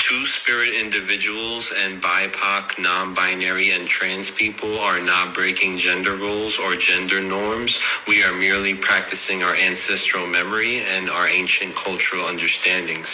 Two-spirit individuals and BIPOC, non-binary, and trans people are not breaking gender roles or gender norms. We are merely practicing our ancestral memory and our ancient cultural understandings.